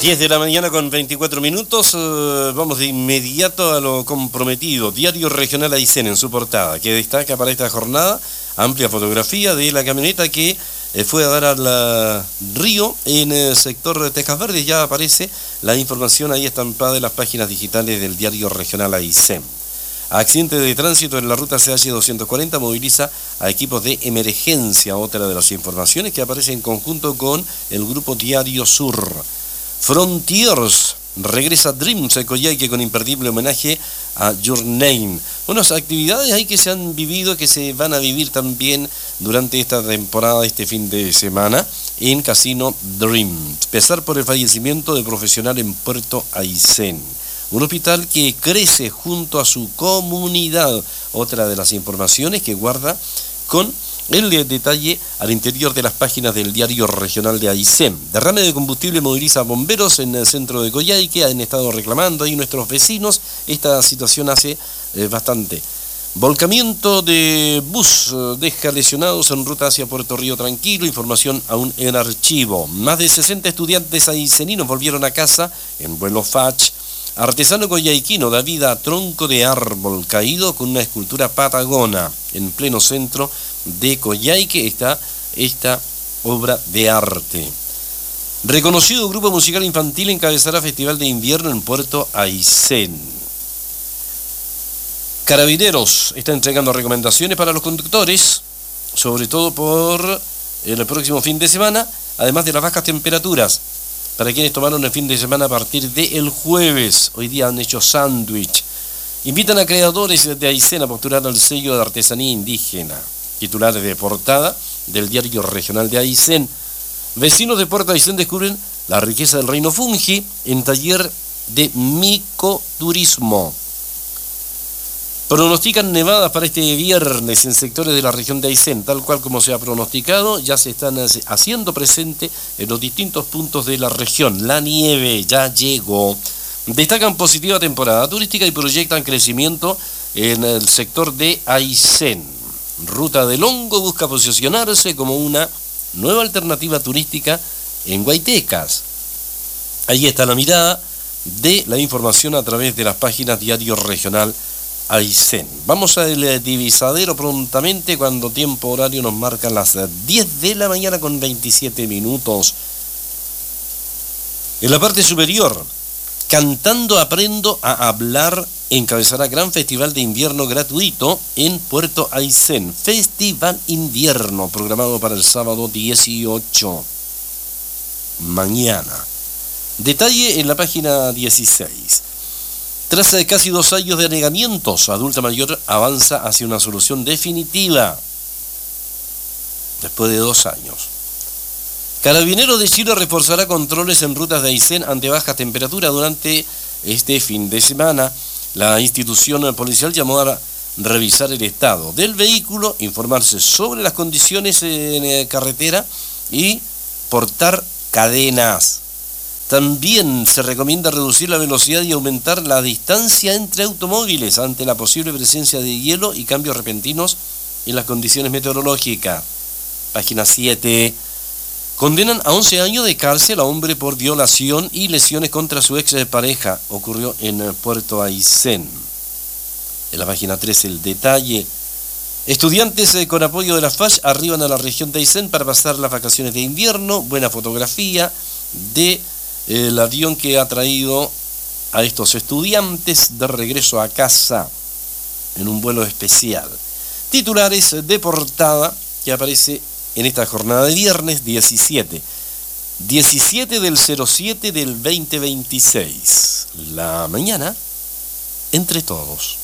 10 de la mañana con 24 minutos, vamos de inmediato a lo comprometido. Diario Regional Aysén en su portada, que destaca para esta jornada amplia fotografía de la camioneta que fue a dar al río en el sector de Tejas Verdes. Ya aparece la información ahí estampada de las páginas digitales del Diario Regional Aysén. Accidente de tránsito en la ruta CH 240 moviliza a equipos de emergencia, otra de las informaciones que aparece en conjunto con el grupo Diario Sur. Frontiers, regresa Dreams Coyhaique con imperdible homenaje a Your Name. Unas actividades ahí que se han vivido, que se van a vivir también durante esta temporada, este fin de semana, en Casino Dreams. Pesar por el fallecimiento de profesional en Puerto Aysén. Un hospital que crece junto a su comunidad. Otra de las informaciones que guarda con el detalle al interior de las páginas del Diario Regional de Aysén. Derrame de combustible moviliza a bomberos en el centro de Coyhaique. Han estado reclamando ahí nuestros vecinos. Esta situación hace bastante. Volcamiento de bus deja lesionados en ruta hacia Puerto Río Tranquilo. Información aún en archivo. Más de 60 estudiantes ayseninos volvieron a casa en vuelo FACH. Artesano coyhaiquino da vida a tronco de árbol caído con una escultura patagona. En pleno centro de Coyhaique está esta obra de arte. Reconocido grupo musical infantil encabezará Festival de Invierno en Puerto Aysén. Carabineros está entregando recomendaciones para los conductores, sobre todo por el próximo fin de semana, además de las bajas temperaturas. Para quienes tomaron el fin de semana a partir del jueves, hoy día han hecho sándwich. Invitan a creadores de Aysén a postular al sello de artesanía indígena. Titulares de portada del Diario Regional de Aysén. Vecinos de Puerto Aysén descubren la riqueza del reino fungi en taller de micoturismo. Pronostican nevadas para este viernes en sectores de la región de Aysén, tal cual como se ha pronosticado, ya se están haciendo presente en los distintos puntos de la región. La nieve ya llegó. Destacan positiva temporada turística y proyectan crecimiento en el sector de Aysén. Ruta del Hongo busca posicionarse como una nueva alternativa turística en Guaytecas. Ahí está la mirada de la información a través de las páginas Diario Regional Aysén. Vamos al divisadero prontamente cuando tiempo horario nos marcan las 10 de la mañana con 27 minutos. En la parte superior, Cantando Aprendo a Hablar encabezará gran festival de invierno gratuito en Puerto Aysén. Festival Invierno programado para el sábado 18. Mañana. Detalle en la página 16. Tras casi 2 años de anegamientos, adulta mayor avanza hacia una solución definitiva. Después de 2 años. Carabineros de Chile reforzará controles en rutas de Aysén ante baja temperatura durante este fin de semana. La institución policial llamó a revisar el estado del vehículo, informarse sobre las condiciones en carretera y portar cadenas. También se recomienda reducir la velocidad y aumentar la distancia entre automóviles ante la posible presencia de hielo y cambios repentinos en las condiciones meteorológicas. Página 7. Condenan a 11 años de cárcel a hombre por violación y lesiones contra su ex pareja. Ocurrió en Puerto Aysén. En la página 3 el detalle. Estudiantes con apoyo de la FACH arriban a la región de Aysén para pasar las vacaciones de invierno. Buena fotografía de el avión que ha traído a estos estudiantes de regreso a casa en un vuelo especial. Titulares de portada que aparece en esta jornada de viernes 17 del 07 del 2026. La mañana entre todos.